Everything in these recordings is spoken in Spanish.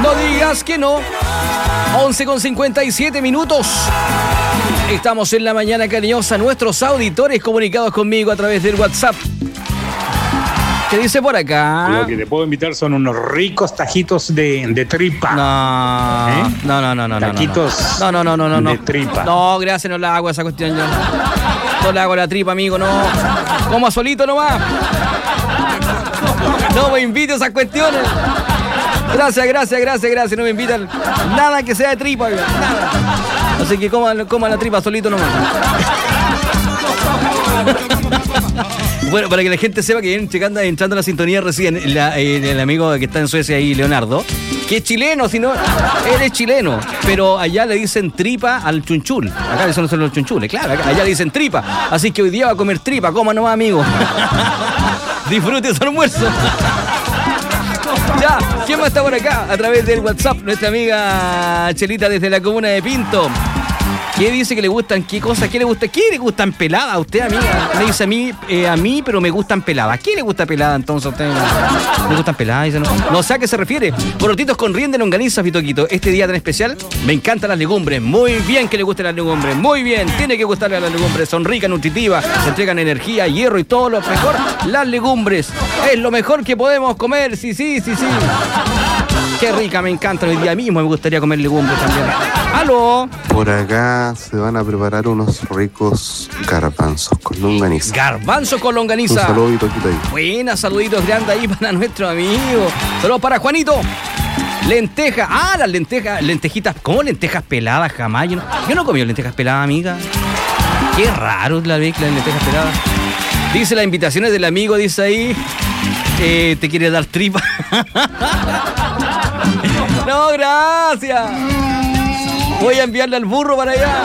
No digas que no. 11:57 minutos. Estamos en la mañana cariñosa. Nuestros auditores comunicados conmigo a través del WhatsApp. ¿Qué dice por acá? Lo que te puedo invitar son unos ricos tajitos de tripa. No, no. Taquitos de tripa. No, gracias, no la hago esa cuestión yo. No la hago la tripa, amigo, no. Coma solito nomás. No me invite a esas cuestiones. Gracias. No me invitan nada que sea de tripa, nada. Así que coma la tripa solito nomás. Bueno, para que la gente sepa que vienen entrando a la sintonía recién, el amigo que está en Suecia ahí, Leonardo, que es chileno, si no, él es chileno, pero allá le dicen tripa al chunchul. Acá son los chunchules, claro, allá le dicen tripa. Así que hoy día va a comer tripa, coma nomás, amigo. Disfrute su almuerzo. Ya, ¿quién más está por acá? A través del WhatsApp, nuestra amiga Chelita desde la comuna de Pinto. ¿Qué dice que le gustan? ¿Qué cosas? ¿Qué le gusta? ¿Qué le gustan peladas a usted, amiga? Me dice a mí, pero me gustan peladas. ¿Qué le gusta pelada entonces a usted? ¿Le gustan peladas? Dice, no sé a qué se refiere. Porotitos con rienda en longaniza, Fitoquito. Este día tan especial, me encantan las legumbres. Muy bien que le gusten las legumbres. Muy bien, tiene que gustarle a las legumbres. Son ricas, nutritivas, se entregan energía, hierro y todo lo mejor. Las legumbres es lo mejor que podemos comer. Sí. Qué rica, me encanta. Hoy día mismo me gustaría comer legumbres también. ¡Aló! Por acá se van a preparar unos ricos garbanzos con longaniza. Garbanzos con longaniza. Un saludito aquí ahí. Buenas, saluditos grandes ahí para nuestro amigo. Saludos para Juanito. Lentejas. Las lentejitas. ¿Cómo lentejas peladas? Jamás. Yo no comí lentejas peladas, amiga. Qué raro la mezcla de lentejas peladas. Dice las invitaciones del amigo, dice ahí. ¿Te quiere dar tripa? No, gracias. Voy a enviarle al burro para allá.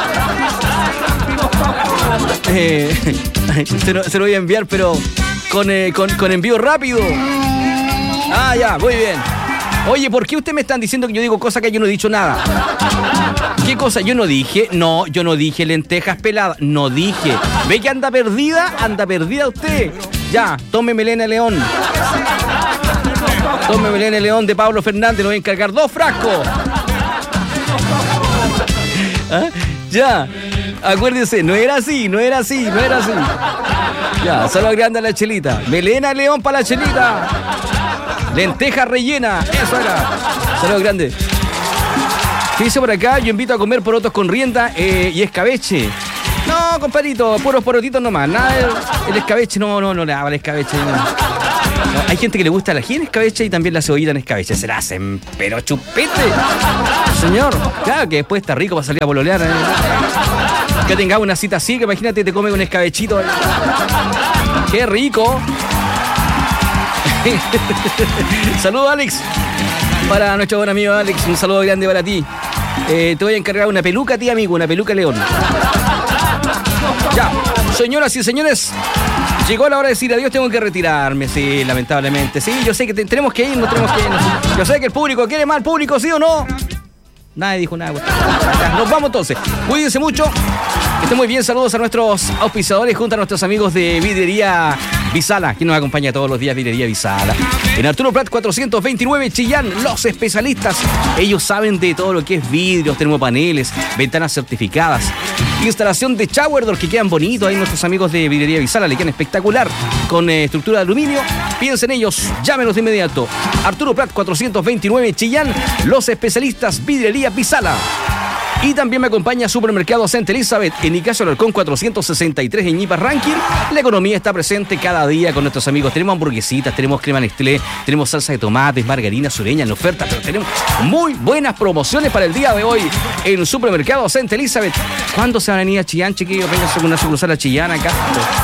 Se lo voy a enviar, pero con envío rápido. Ya, muy bien. Oye, ¿por qué ustedes me están diciendo que yo digo cosas que yo no he dicho nada? ¿Qué cosa? Yo no dije lentejas peladas. No dije. ¿Ve que anda perdida? Anda perdida usted. Ya, tome Melena León. Tome Melena León de Pablo Fernández. Le voy a encargar 2 frascos. Ya, acuérdense, no era así. Ya, saludos grande a la Chelita. Melena León para la Chelita. Lenteja rellena, eso era. Saludos grande. ¿Qué dice por acá? Yo invito a comer porotos con rienda y escabeche. No, compadrito, puros porotitos nomás. Nada, el escabeche no le haga el escabeche. No. Hay gente que le gusta el ají en escabeche y también la cebollita en escabeche. Se la hacen, pero chupete. Señor, claro que después está rico para salir a pololear. Que tenga una cita así, que imagínate te come un escabechito. ¡Qué rico! Saludos, Alex. Para nuestro buen amigo Alex, un saludo grande para ti. Te voy a encargar una peluca a ti, amigo, una peluca León. Ya, señoras y señores, llegó la hora de decir adiós, tengo que retirarme, sí, lamentablemente. Sí, yo sé que tenemos que irnos. Yo sé que el público quiere más, el público, ¿sí o no? Nadie dijo nada. Nos vamos entonces. Cuídense mucho. Que estén muy bien. Saludos a nuestros auspiciadores junto a nuestros amigos de Vidrería Visala, que nos acompaña todos los días, Vidrería Visala. En Arturo Prat 429, Chillán, los especialistas. Ellos saben de todo lo que es vidrios, termopaneles, ventanas certificadas, instalación de shower door que quedan bonitos. Ahí nuestros amigos de Vidrería Visala le quedan espectacular con estructura de aluminio. Piensen en ellos, llámenos de inmediato. Arturo Prat 429, Chillán, los especialistas, Vidrería Visala. Y también me acompaña Supermercado Santa Elizabeth en Nicasio Alarcón 463 en Ñipa Ranking. La economía está presente cada día con nuestros amigos. Tenemos hamburguesitas, tenemos crema Nestlé, tenemos salsa de tomates, margarina sureña en oferta, pero tenemos muy buenas promociones para el día de hoy en Supermercado Santa Elizabeth. ¿Cuándo se van a venir a Chillán, chiquillos? Vengan a una sucursal a Chillán acá.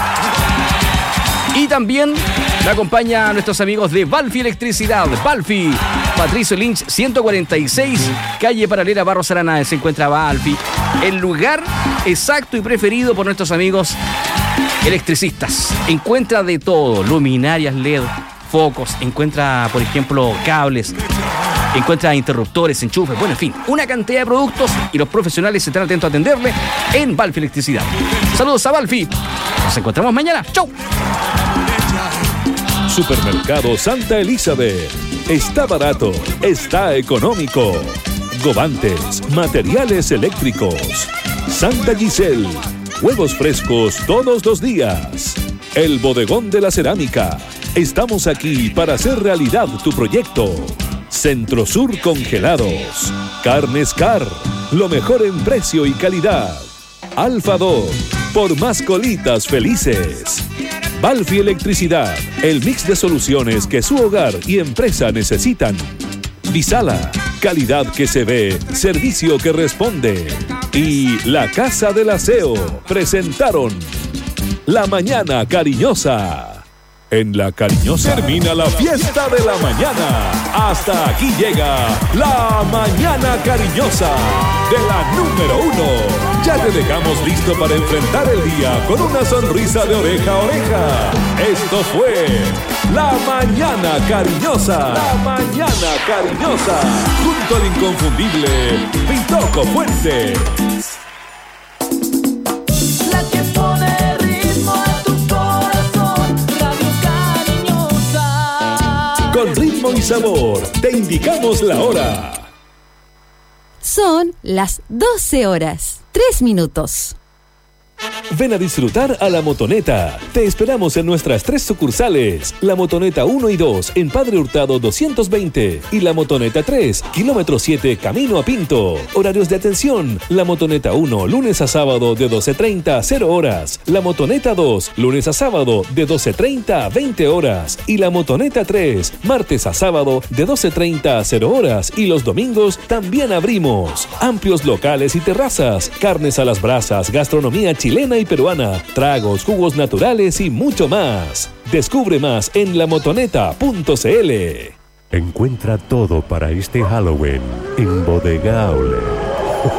Y también me acompaña a nuestros amigos de Balfi Electricidad. Balfi, Patricio Lynch 146, calle paralela Barros Arana, se encuentra Balfi. El lugar exacto y preferido por nuestros amigos electricistas. Encuentra de todo, luminarias LED, focos, encuentra, por ejemplo, cables, encuentra interruptores, enchufes, bueno, en fin, una cantidad de productos y los profesionales estarán atentos a atenderle en Balfi Electricidad. Saludos a Balfi. Nos encontramos mañana. ¡Chau! Supermercado Santa Elizabeth. está barato, está económico. Govantes, materiales eléctricos. Santa Giselle, huevos frescos todos los días. El Bodegón de la Cerámica. Estamos aquí para hacer realidad tu proyecto. Centro Sur Congelados. Carnes Car, lo mejor en precio y calidad. Alfa Dog, por más colitas felices. Balfi Electricidad, el mix de soluciones que su hogar y empresa necesitan. Visala, calidad que se ve, servicio que responde. Y La Casa del Aseo presentaron La Mañana Cariñosa. En La Cariñosa termina la fiesta de la mañana. Hasta aquí llega La Mañana Cariñosa de la número 1. Ya te dejamos listo para enfrentar el día con una sonrisa de oreja a oreja. Esto fue La Mañana Cariñosa. La Mañana Cariñosa. Junto al inconfundible Pitoco Fuentes. La que pone ritmo a tu corazón, Radio Cariñosa. Con ritmo y sabor, te indicamos la hora. Son las 12 horas, 3 minutos. Ven a disfrutar a La Motoneta. Te esperamos en nuestras 3 sucursales. La Motoneta 1 y 2 en Padre Hurtado 220 y La Motoneta 3, kilómetro 7, camino a Pinto. Horarios de atención. La Motoneta 1, lunes a sábado de 12:30 a 0 horas. La Motoneta 2, lunes a sábado de 12:30 a 20 horas. Y La Motoneta 3, martes a sábado de 12:30 a 0 horas. Y los domingos también abrimos. Amplios locales y terrazas. Carnes a las brasas, gastronomía chilena y peruana, tragos, jugos naturales y mucho más. Descubre más en lamotoneta.cl. Encuentra todo para este Halloween en Bodega Outlet.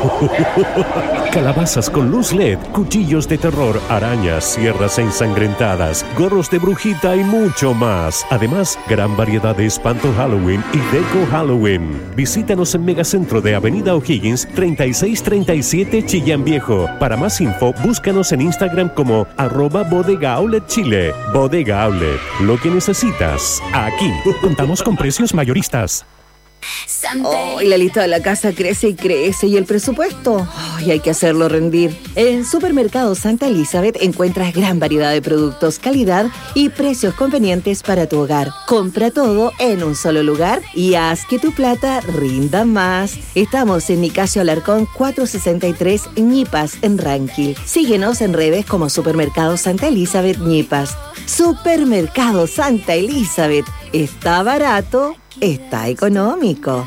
Calabazas con luz LED, cuchillos de terror, arañas, sierras ensangrentadas, gorros de brujita y mucho más. Además, gran variedad de espanto Halloween y deco Halloween. Visítanos en Megacentro de Avenida O'Higgins 3637 Chillán Viejo. Para más info, búscanos en Instagram como @Bodega Outlet Chile. Bodega Outlet, lo que necesitas, aquí. Contamos con precios mayoristas. Oh, y la lista de la casa crece y crece. ¿Y el presupuesto? Ay, hay que hacerlo rendir. En Supermercado Santa Elizabeth encuentras gran variedad de productos, calidad y precios convenientes para tu hogar. Compra todo en un solo lugar y haz que tu plata rinda más. Estamos en Nicasio Alarcón 463 Ñipas, en Ranquil. Síguenos en redes como Supermercado Santa Elizabeth Ñipas. Supermercado Santa Elizabeth. Está barato, está económico.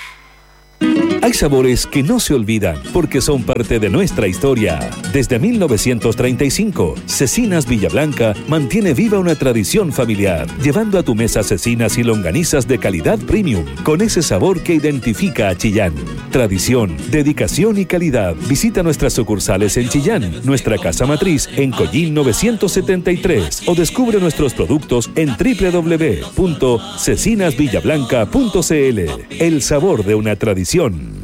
Hay sabores que no se olvidan porque son parte de nuestra historia. Desde 1935, Cecinas Villablanca mantiene viva una tradición familiar, llevando a tu mesa cecinas y longanizas de calidad premium, con ese sabor que identifica a Chillán. Tradición, dedicación y calidad. Visita nuestras sucursales en Chillán, nuestra casa matriz en Collín 973 o descubre nuestros productos en www.cecinasvillablanca.cl. El sabor de una tradición.